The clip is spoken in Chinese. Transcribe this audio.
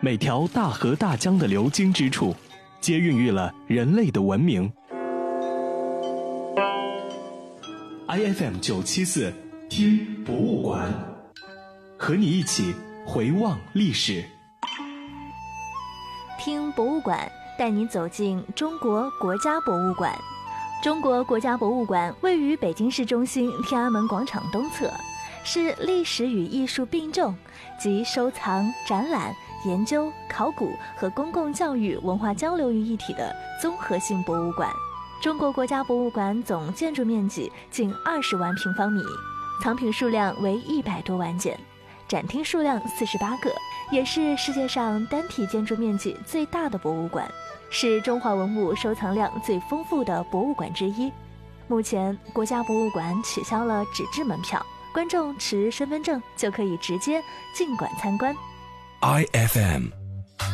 每条大河大江的流经之处，皆孕育了人类的文明。IFM 974听博物馆，和你一起回望历史。 听博物馆，带你走进中国国家博物馆。中国国家博物馆位于北京市中心天安门广场东侧，是历史与艺术并重，集收藏、展览、研究、考古和公共教育文化交流于一体的综合性博物馆。中国国家博物馆总建筑面积近20万平方米，藏品数量为100多万件，展厅数量48个，也是世界上单体建筑面积最大的博物馆，是中华文物收藏量最丰富的博物馆之一。目前，国家博物馆取消了纸质门票，观众持身份证就可以直接进馆参观。 IFM